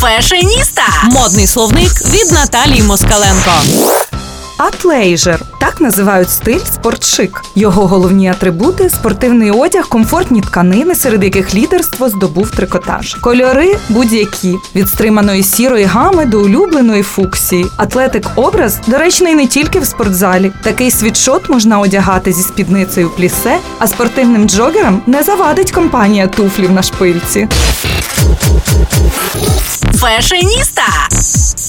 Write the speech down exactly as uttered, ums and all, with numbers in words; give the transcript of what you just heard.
Фешеніста. Модний словник від Наталії Москаленко. Атлейжер – так називають стиль спортшик. Його головні атрибути – спортивний одяг, комфортні тканини, серед яких лідерство здобув трикотаж. Кольори – будь-які – від стриманої сірої гами до улюбленої фуксії. Атлетик-образ доречний не тільки в спортзалі. Такий світшот можна одягати зі спідницею плісе, а спортивним джогерам не завадить компанія туфлів на шпильці. Фешеніста.